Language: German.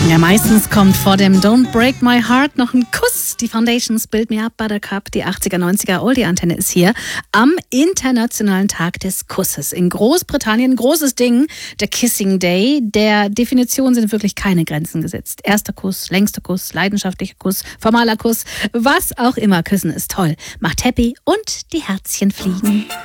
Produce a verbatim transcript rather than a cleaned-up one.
Ja, meistens kommt vor dem Don't Break My Heart noch ein Kuss. Die Foundations Build Me Up, Buttercup, die achtziger, neunziger Oldie-Antenne ist hier am Internationalen Tag des Kusses. In Großbritannien, großes Ding, der Kissing Day. Der Definition sind wirklich keine Grenzen gesetzt. Erster Kuss, längster Kuss, leidenschaftlicher Kuss, formaler Kuss, was auch immer. Küssen ist toll, macht happy und die Herzchen fliegen.